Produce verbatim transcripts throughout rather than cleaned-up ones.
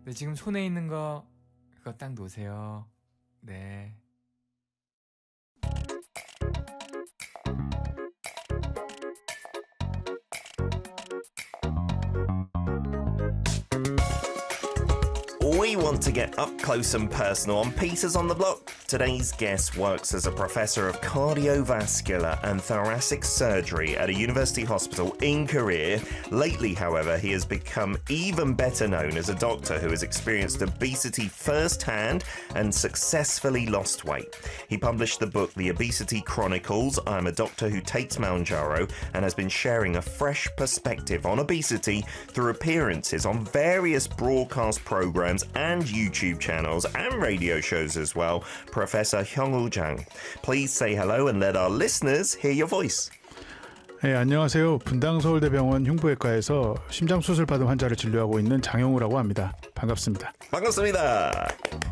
네, 지금 손에 있는 거 그거 딱 놓으세요. 네. We want to get up close and personal on Peters on the Block. Today's guest works as a professor of cardiovascular and thoracic surgery at a university hospital in Korea. Lately, however, he has become even better known as a doctor who has experienced obesity firsthand and successfully lost weight. He published the book The Obesity Chronicles, I'm a Doctor Who Takes Mounjaro, and has been sharing a fresh perspective on obesity through appearances on various broadcast programs and YouTube channels and radio shows as well. Professor Hyung-woo Jang, please say hello and let our listeners hear your voice. 네, 안녕하세요. 분당서울대병원 흉부외과에서 심장수술 받은 환자를 진료하고 있는 장형우라고 합니다. 반갑습니다. 반갑습니다.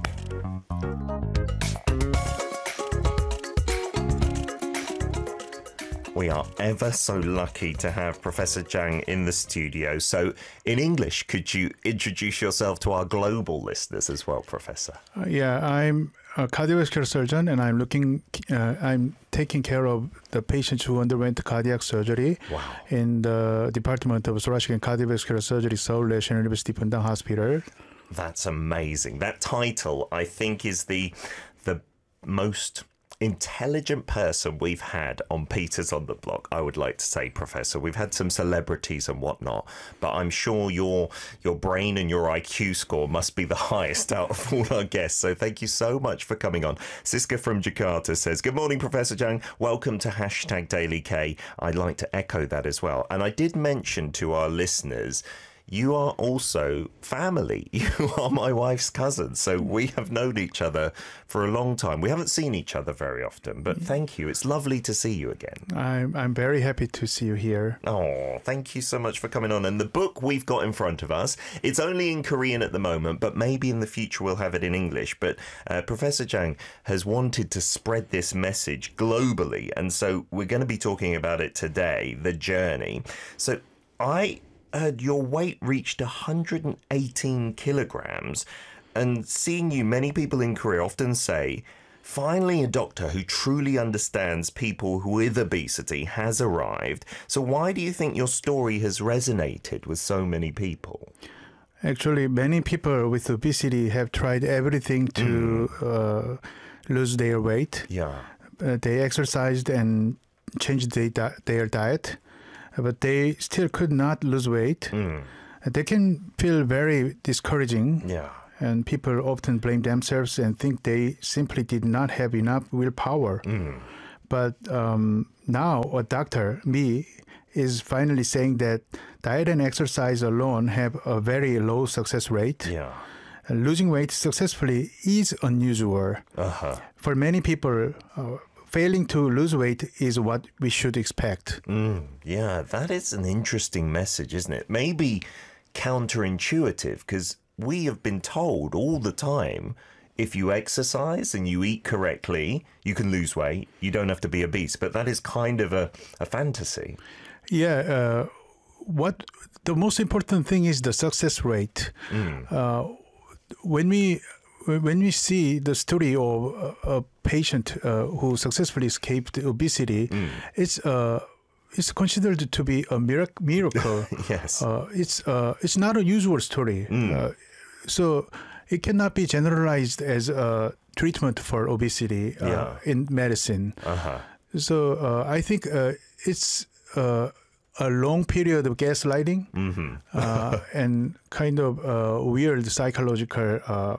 We are ever so lucky to have Professor Jang in the studio. So, in English, could you introduce yourself to our global listeners as well, Professor? Uh, yeah, I'm a cardiovascular surgeon, and I'm looking, uh, I'm taking care of the patients who underwent cardiac surgery wow. in the Department of Thoracic and Cardiovascular Surgery, Seoul National University Bundang Hospital. That's amazing. That title, I think, is the the most intelligent person we've had on Peters on the Block, I would like to say, Professor. We've had some celebrities and whatnot, but I'm sure your your brain and your I Q score must be the highest out of all our guests. So thank you so much for coming on. Siska from Jakarta says, good morning, Professor Jang. Welcome to Hashtag Daily K. I'd like to echo that as well. And I did mention to our listeners, you are also family. You are my wife's cousin. So we have known each other for a long time. We haven't seen each other very often, but thank you. It's lovely to see you again. I'm, I'm very happy to see you here. Oh, thank you so much for coming on. And the book we've got in front of us, it's only in Korean at the moment, but maybe in the future we'll have it in English. But uh, Professor Jang has wanted to spread this message globally. And so we're going to be talking about it today, the journey. So I... heard your weight reached one hundred eighteen kilograms, and seeing you, many people in Korea often say, finally a doctor who truly understands people with obesity has arrived. So why do you think your story has resonated with so many people? Actually, many people with obesity have tried everything to mm. uh, lose their weight. Yeah. Uh, they exercised and changed their, di- their diet, but they still could not lose weight. Mm. They can feel very discouraging. Yeah. And people often blame themselves and think they simply did not have enough willpower. Mm. But um, now a doctor, me, is finally saying that diet and exercise alone have a very low success rate. Yeah. Uh, losing weight successfully is unusual. Uh-huh. For many people, uh, failing to lose weight is what we should expect. Mm, yeah, that is an interesting message, isn't it? Maybe counterintuitive, because we have been told all the time, if you exercise and you eat correctly, you can lose weight. You don't have to be obese. But that is kind of a, a fantasy. Yeah. Uh, what the most important thing is the success rate. Mm. Uh, when we... When we see the story of a, a patient uh, who successfully escaped obesity, mm. it's uh, it's considered to be a mirac- miracle. Yes, uh, it's uh, it's not a usual story, mm. uh, so it cannot be generalized as a treatment for obesity uh, yeah. in medicine. Uh-huh. So uh, I think uh, it's uh, a long period of gaslighting mm-hmm. uh, and kind of uh, weird psychological. Uh,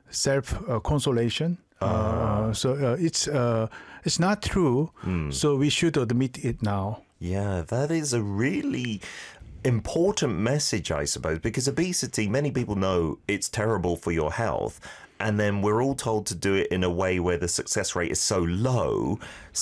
self-consolation. Uh, uh, so uh, it's uh, it's not true. Mm. So we should admit it now. Yeah, that is a really important message, I suppose, because obesity, many people know it's terrible for your health. And then we're all told to do it in a way where the success rate is so low.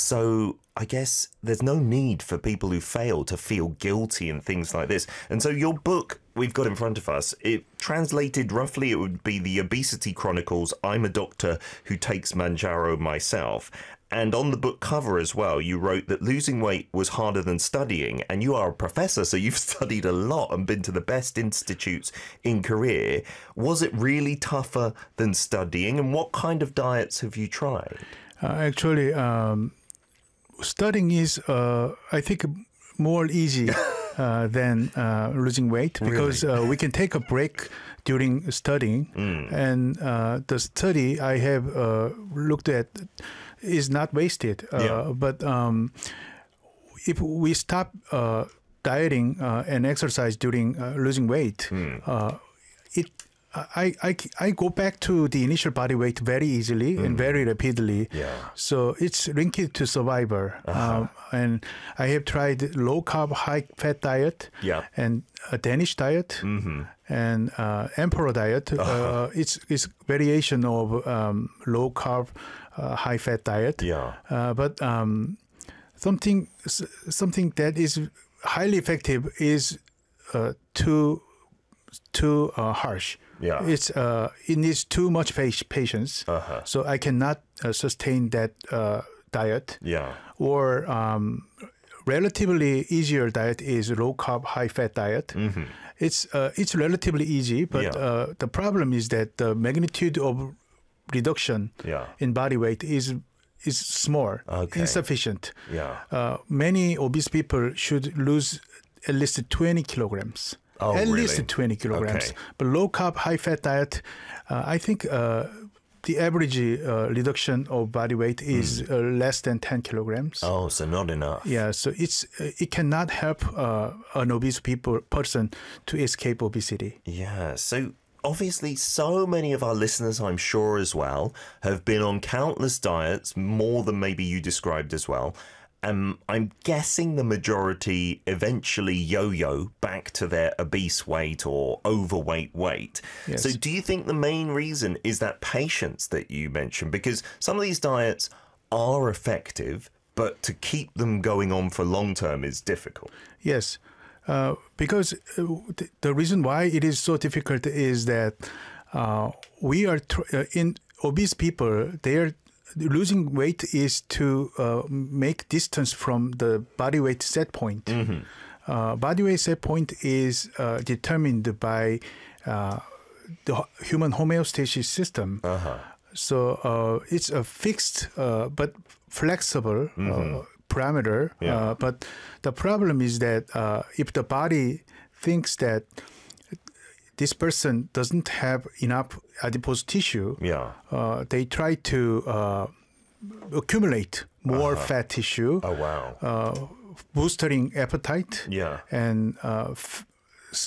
So I guess there's no need for people who fail to feel guilty and things like this. And so your book we've got in front of us, it translated roughly, it would be The Obesity Chronicles, I'm a Doctor Who Takes Mounjaro Myself. And on the book cover as well, you wrote that losing weight was harder than studying. And you are a professor, so you've studied a lot and been to the best institutes in Korea. Was it really tougher than studying? And what kind of diets have you tried? Uh, actually, um, studying is, uh, I think, more easy uh, than uh, losing weight because Really? uh, we can take a break during studying. Mm. And uh, the study I have uh, looked at is not wasted. Uh, Yeah. But um, if we stop uh, dieting uh, and exercise during uh, losing weight, Mm. uh, it I, I, I go back to the initial body weight very easily and very rapidly. Yeah. So it's linked to survivor. Uh-huh. Um, and I have tried low carb, high fat diet Yeah. and a Danish diet Mm-hmm. and uh, emperor diet. Uh-huh. Uh, it's it's variation of um, low carb, uh, high fat diet. Yeah. Uh, but um, something s- something that is highly effective is uh, too too uh, harsh. Yeah. It's uh, it needs too much pa- patience. Uh-huh. So I cannot uh, sustain that uh, diet. Yeah. Or um, relatively easier diet is low carb, high fat diet. Mm-hmm. It's uh, it's relatively easy, but Yeah. uh, the problem is that the magnitude of reduction Yeah. in body weight is is small, Okay. insufficient. Yeah. Uh, many obese people should lose at least twenty kilograms. Oh, at really? least twenty kilograms. Okay. But low carb, high fat diet, uh, I think uh, the average uh, reduction of body weight is uh, less than ten kilograms. Oh, so not enough. Yeah, so it's uh, it cannot help uh, an obese people person to escape obesity. Yeah. So obviously, so many of our listeners, I'm sure as well, have been on countless diets, more than maybe you described as well. Um, I'm guessing the majority eventually yo-yo back to their obese weight or overweight weight. Yes. So do you think the main reason is that patience that you mentioned? Because some of these diets are effective, but to keep them going on for long term is difficult. Yes, uh, because uh, th- the reason why it is so difficult is that uh, we are tr- uh, in obese people. They are losing weight is to uh, make distance from the body weight set point. Mm-hmm. Uh, body weight set point is uh, determined by uh, the h- human homeostasis system. Uh-huh. So uh, it's a fixed uh, but flexible uh, parameter. Yeah. Uh, but the problem is that uh, if the body thinks that this person doesn't have enough adipose tissue, Yeah. uh, they try to uh, accumulate more fat tissue, Oh, wow. uh, boosting appetite Yeah. and uh, f- s-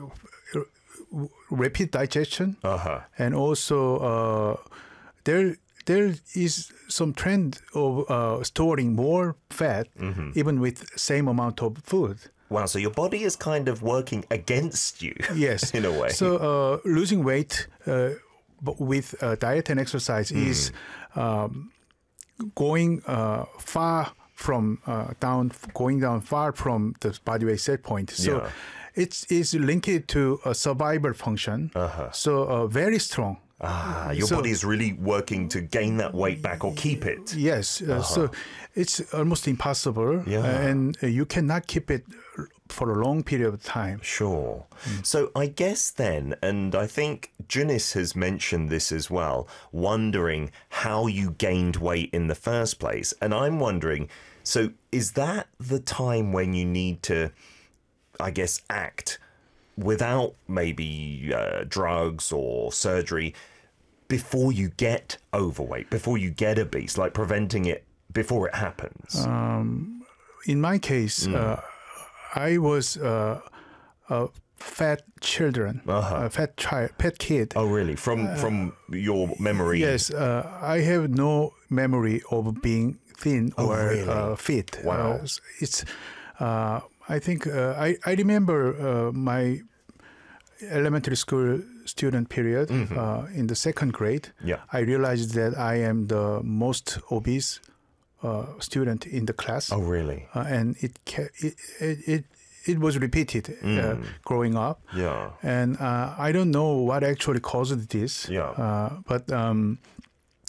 rapid digestion. Uh-huh. And also uh, there there is some trend of uh, storing more fat even with same amount of food. Wow, so your body is kind of working against you. Yes, in a way. So uh, losing weight uh, but with uh, diet and exercise is um, going uh, far from uh, down, going down far from the body weight set point. So Yeah. it's is linked to a survival function. Uh-huh. So uh, very strong. Ah, your So- body is really working to gain that weight back or keep it. Yes, uh, so it's almost impossible, Yeah. uh, and uh, you cannot keep it for a long period of time. Sure. So I guess then, and I think Junis has mentioned this as well, wondering how you gained weight in the first place. And I'm wondering, so is that the time when you need to, I guess, act without maybe uh, drugs or surgery before you get overweight, before you get obese, like preventing it before it happens? Um, in my case, uh, I was uh, a fat children, Uh-huh. a fat child, fat kid. Oh, really? From from your memory? Yes, uh, I have no memory of being thin Oh, or really? uh, fit. Wow. Uh, it's, uh, I think uh, I, I remember uh, my elementary school student period uh, in the second grade. Yeah. I realized that I am the most obese uh, student in the class. Oh, really? Uh, and it, ca- it, it, it, it was repeated uh, growing up. Yeah. And uh, I don't know what actually caused this. Yeah. Uh, but um,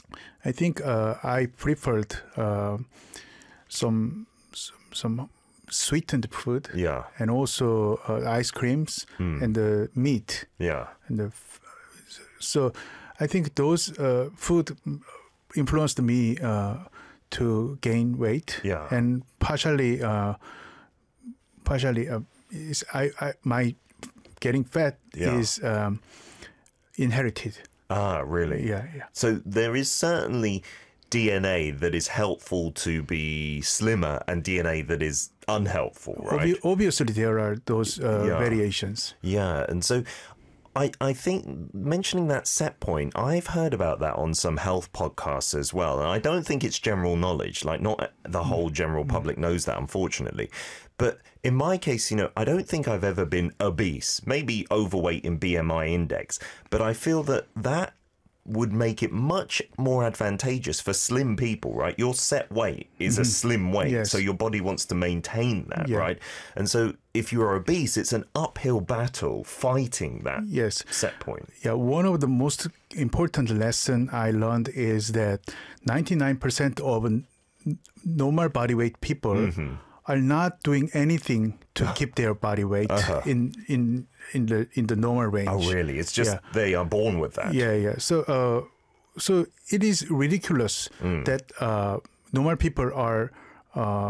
I think uh, I preferred uh, some, some some sweetened food. Yeah. And also uh, ice creams Mm. and the meat. Yeah. And the f- so I think those uh, food influenced me uh, to gain weight. Yeah. And partially, uh, partially, uh, is I, I my getting fat Yeah. is um, inherited. Ah, really? Yeah, yeah. So there is certainly D N A that is helpful to be slimmer and D N A that is unhelpful, right? Obvi- obviously, there are those uh, Yeah. variations. Yeah, and so I, I think mentioning that set point, I've heard about that on some health podcasts as well. And I don't think it's general knowledge, like not the whole general public knows that, unfortunately. But in my case, you know, I don't think I've ever been obese, maybe overweight in B M I index, but I feel that that would make it much more advantageous for slim people, right? Your set weight is a slim weight, Yes. so your body wants to maintain that, Yeah. right? And so if you're obese, it's an uphill battle fighting that Yes. set point. Yeah, one of the most important lesson I learned is that ninety-nine percent of n- normal body weight people Mm-hmm. are not doing anything to keep their body weight Uh-huh. in, in in the in the normal range. Oh, really? It's just Yeah. they are born with that. Yeah, yeah. So, uh, so it is ridiculous Mm. that uh, normal people are uh,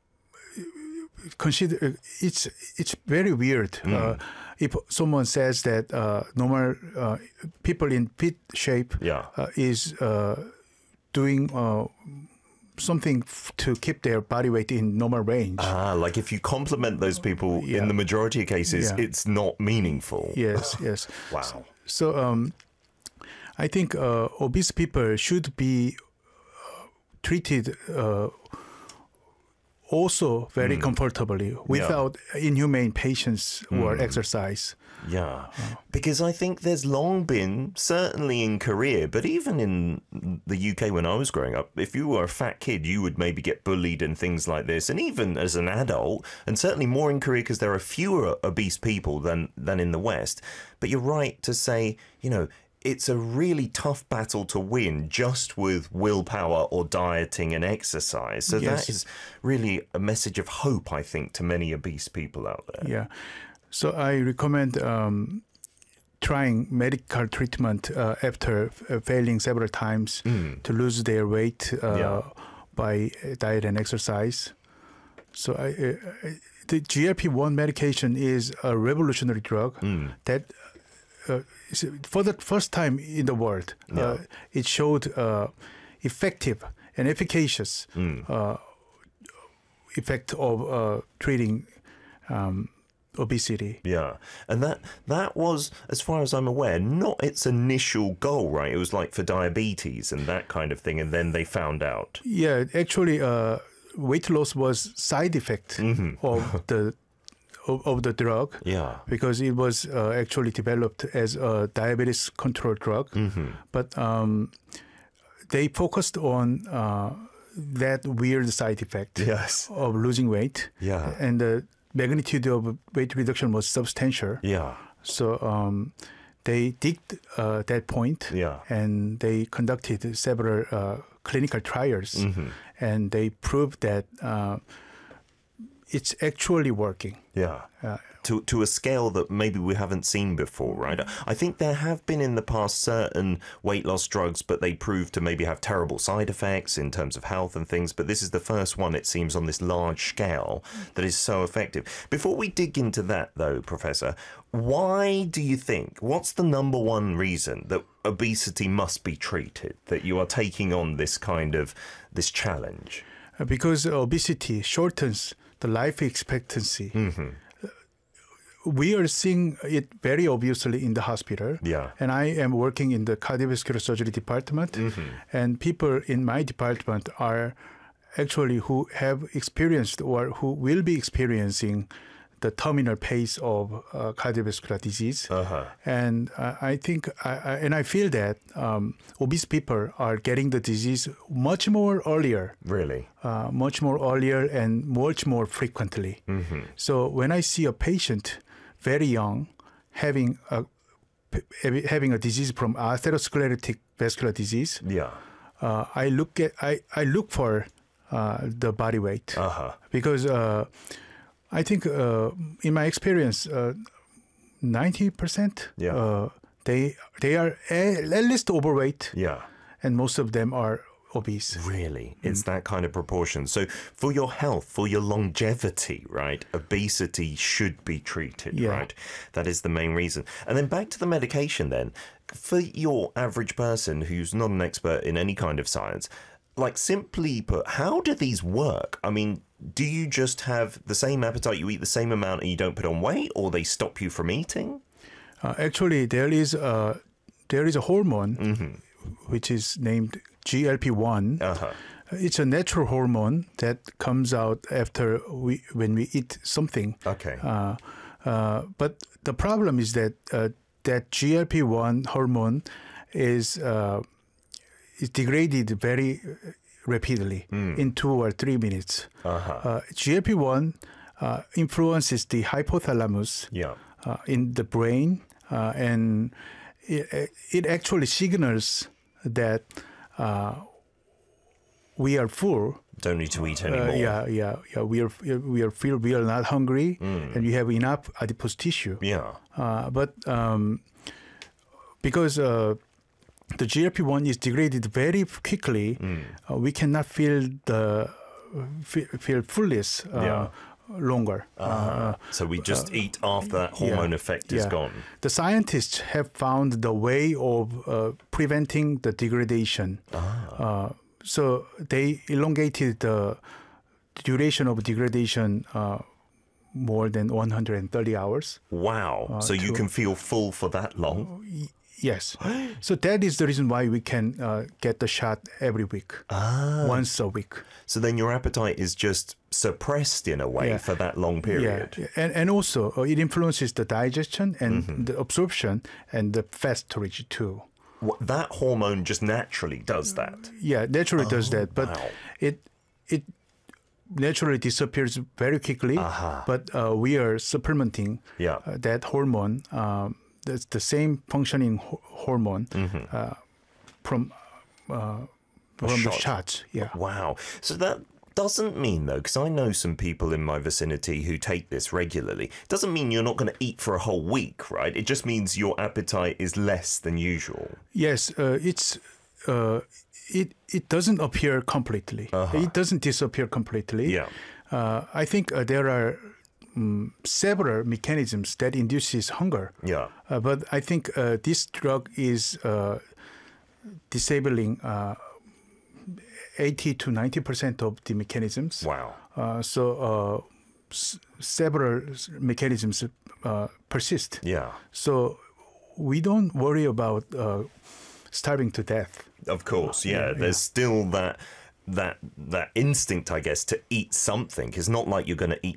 consider. It's it's very weird. Mm. Uh, if someone says that uh, normal uh, people in fit shape Yeah. uh, is uh, doing uh, something f- to keep their body weight in normal range. Ah, like if you compliment those people Yeah. in the majority of cases, Yeah. it's not meaningful. Yes, yes. Wow. So um, I think uh, obese people should be uh, treated uh, also very comfortably without inhumane patients or exercise. Yeah, because I think there's long been, certainly in Korea, but even in the U K when I was growing up, if you were a fat kid, you would maybe get bullied and things like this. And even as an adult, and certainly more in Korea because there are fewer obese people than, than in the West. But you're right to say, you know, it's a really tough battle to win just with willpower or dieting and exercise. So Yes. that is really a message of hope, I think, to many obese people out there. Yeah. So I recommend um, trying medical treatment uh, after uh, failing several times to lose their weight uh, Yeah. by diet and exercise. So I, uh, the G L P one medication is a revolutionary drug that uh, is- for the first time in the world, Yeah. uh, it showed uh, effective and efficacious Mm. uh, effect of uh, treating um, obesity. Yeah, and that that was, as far as I'm aware, not its initial goal, right? It was like for diabetes and that kind of thing, and then they found out. Yeah, actually, uh, weight loss was side effect of the of, of the drug Yeah, because it was uh, actually developed as a diabetes control drug, but um, they focused on uh, that weird side effect Yes. of losing weight, Yeah. and the magnitude of weight reduction was substantial. yeah, So um, they digged uh, that point, Yeah. and they conducted several uh, clinical trials, Mm-hmm. and they proved that uh, it's actually working. yeah. Uh, To to a scale that maybe we haven't seen before, right? I think there have been in the past certain weight loss drugs, but they proved to maybe have terrible side effects in terms of health and things. But this is the first one, it seems, on this large scale that is so effective. Before we dig into that, though, Professor, why do you think, what's the number one reason that obesity must be treated, that you are taking on this kind of, this challenge? Uh, because obesity shortens the life expectancy. Mm-hmm. We are seeing it very obviously in the hospital. Yeah. And I am working in the cardiovascular surgery department. And people in my department are actually who have experienced or who will be experiencing the terminal phase of uh, cardiovascular disease. Uh-huh. And uh, I think, I, I, and I feel that um, obese people are getting the disease much more earlier. Really? Uh, much more earlier and much more frequently. So when I see a patient very young having a having a disease from atherosclerotic vascular disease, Yeah. uh, I look at I, I look for uh, the body weight Uh-huh. because uh, I think uh, in my experience, uh, ninety percent Yeah. uh, they they are a, at least overweight, Yeah. and most of them are obese. Really? It's that kind of proportion. So for your health, for your longevity, right, obesity should be treated, Yeah. right? That is the main reason. And then back to the medication then. For your average person who's not an expert in any kind of science, like simply put, how do these work? I mean, do you just have the same appetite, you eat the same amount and you don't put on weight, or they stop you from eating? Uh, actually, there is a there is a hormone Mm-hmm. which is named G L P one. Uh-huh. It's a natural hormone that comes out after we when we eat something. Okay. Uh, uh, but the problem is that uh, that G L P one hormone is uh, is degraded very rapidly in two or three minutes. Uh-huh. Uh, G L P one uh, influences the hypothalamus Yeah. uh, in the brain, uh, and it, it actually signals that uh, we are full. Don't need to eat Uh, anymore. yeah, yeah, yeah. We are we are feel we are not hungry, and we have enough adipose tissue. Yeah. Uh, but um, because uh, the G L P one is degraded very quickly, uh, we cannot feel the feel, feel fullness uh, Yeah. longer. Uh, so we just eat after that hormone yeah, effect is yeah. gone. The scientists have found the way of uh, preventing the degradation. Uh, so they elongated the duration of degradation uh, more than one hundred thirty hours. Wow. so you to- can feel full for that long? Yes. So that is the reason why we can uh, get the shot every week, Ah. once a week. So then your appetite is just suppressed in a way Yeah. for that long period. Yeah, and and also uh, it influences the digestion and the absorption and the fat storage too. What, that hormone just naturally does that. Yeah, naturally does that, but wow. it it naturally disappears very quickly. Aha. But uh, we are supplementing Yeah. uh, that hormone. Um, that's the same functioning ho- hormone uh, from uh, from the shot. shots. Yeah. Wow. So that doesn't mean, though, because I know some people in my vicinity who take this regularly, doesn't mean you're not going to eat for a whole week, right? It just means your appetite is less than usual. Yes, uh, it's uh, it it doesn't appear completely. It doesn't disappear completely. Yeah. Uh, I think uh, there are um, several mechanisms that induces hunger. Yeah. Uh, but I think uh, this drug is uh, disabling uh, eighty to ninety percent of the mechanisms. Wow. Uh, so uh, s- several s- mechanisms uh, persist. Yeah. So we don't worry about uh, starving to death. Of course, yeah. There's still that that that instinct, I guess, to eat something. It's not like you're going to eat